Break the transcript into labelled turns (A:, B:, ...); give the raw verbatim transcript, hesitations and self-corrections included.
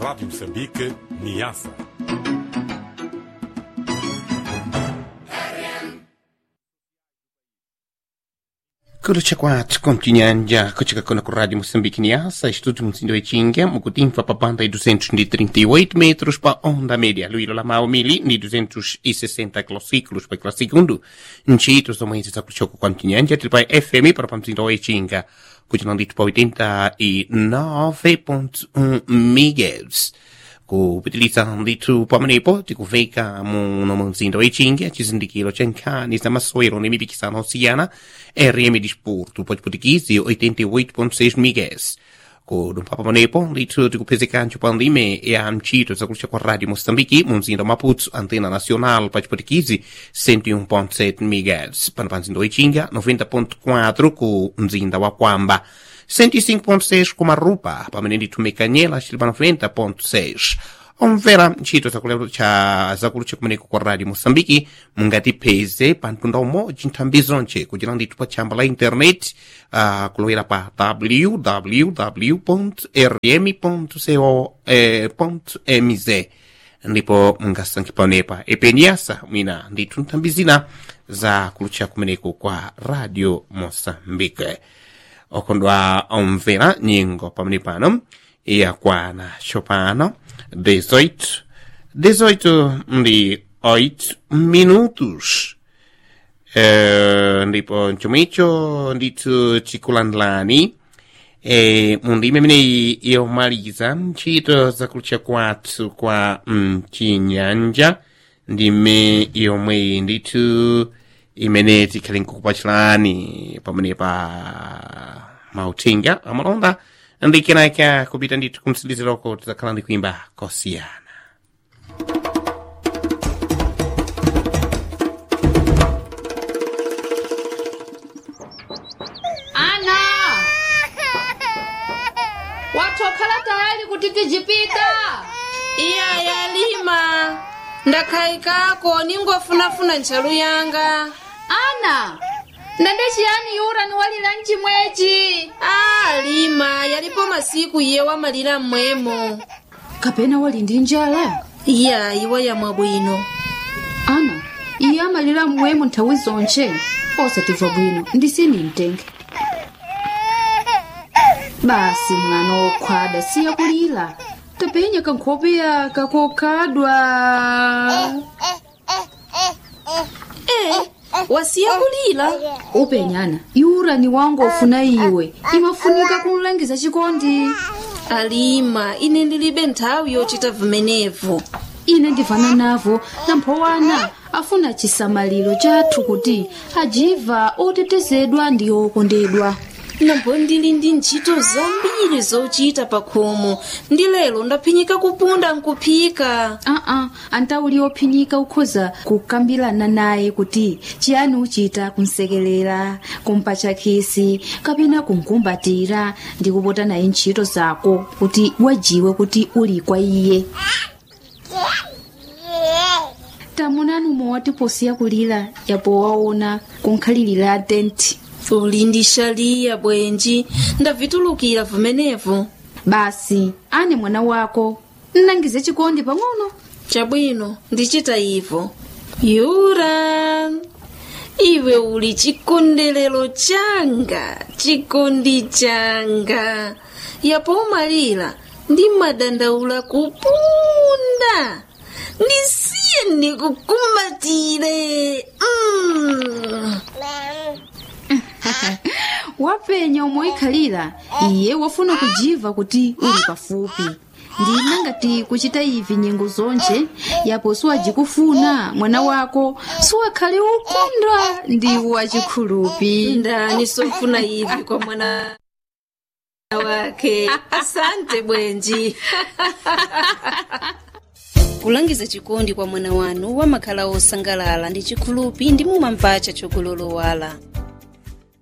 A: Rádio Moçambique, Niassa.
B: Kurucha kwat kontinyanja kuchika kona ku Rádio Moçambique Niassa, estúdio Muzindo Echinga, mukutimfa pa banda duzentos e trinta e oito metros pa onda média, luíro lamau mili ni duzentos e sessenta quilociclos pa segundo. Nchito somente sa kuchoko kontinyanja tripa F M para Muzindo Echinga, kuchinandito pa oitenta e nove ponto um megahertz. Ku utilizando pa manepo tiku veka mu no Muzindo Echinga, chisindikilo chankani sa masoero ne mibikisano oceana, R M Disporto, pode portuguese, oitenta e oito ponto seis megahertz. Ko dum papa manepo, dito tiku pesecancho pandime e amchito sa kucha kwa Rádio Moçambique, Muzindo Maputo, antena nacional, pode portuguese, cento e um ponto sete megahertz. Para Muzindo Echinga, noventa ponto quatro ku Muzindo wa Kwamba. cento e cinco ponto seis com a Rupa, para menino de Mecanhela, Chilba noventa ponto seis. Omvera, chito zakulero cha zakuluche kumeneko kwa Rádio Moçambique, mungati peze, pantunda umo, jintambizonche, kujilandi tupa chamba la internet, uh, kuloera pa w w w ponto r m ponto co ponto m z. Ndipo mungasankipanepa epeniasa, mina, nditu ntambizina, za kulucha kumeneko kwa Rádio Moçambique. Okondwa omvera nyingo pamene pano iya kwana chopano dezoito dezoito ndi oito minutos uh, ndipo nchomicho nditu chikulandlani e mundime mene yomaliza ntchito zakulucha kwathu kwa mchinyanja ndime yomwe nditu imene tikhale nkukupachilani pamene pa mautinga amalonda ndikenaka kupita ndithu kumsiliziroko tizakhala ndi kuimba kosiyana.
C: Ana watokhala tayari kuti tijipita?
D: Iya yalima ndakhaikako ningofunafuna ntchalu yanga.
C: Ana ndende chiyani yura ni walira mchimwechi?
D: Ah, lima yalipo masiku iye wamalira mmwemo.
C: Kapena wali ndi njala?
D: Iya iwa yamwa bwino.
C: Ana iye amalira mmwemo nthawi zonche osatimva bwino ndisini mtenge. Basi mwana wokhwada siya kulira tapenya kankhopeya kakokhadwa.
D: Eh, wasiya kulira?
C: Upenyana yura ni wangu ofuna iwe imafunika kumlangiza chikondi.
D: Alima ine ndilibe nthawi yochita vimenevo.
C: Ine ndivana navo namphowana afuna chisamaliro chathu kuti ajiva otetezedwa ndi okondedwa.
D: Nambo ndili ndi ntchito zambiri zochita pakhomo ndi lero ndaphinyika kupunda nkuphika.
C: Aa antauli ophinyika ukhoza kukambirana naye kuti chiyani uchita kumsekelera kumpatcha khisi kapena kumkumbatira ndi kupota naye ntchito zako kuti wajiwe kuti uli kwa iye. Tamunani umowati posiya kulira yapo waona kunkhalirira tenti.
D: Uli ndi shaliya bwenji ndavitulukira vimenevo.
C: Basi ane mwana wako nnangize chikondi pang'ono.
D: Chabwino ndichita ivo. Yura iwe uli chikondelero changa chikondi changa yapo umalira ndi madandaula kupunda ndisiye ndikukumbatire. mm.
C: Wapenya umoikhalira iye wafuna kujiva kuti uli pafupi. Ndina ngati kuchita ivi nyengo zonche yapo siwajikufuna mwana wako siwakhale ukunda ndi wachikhulupi.
D: Ndani sofuna ivi kwa mwana wake. Asante bwenji. Kulangiza chikondi kwa mwana wanu wamakhala osangalala ndi chikhulupi ndi mumamvacha chokulolowala.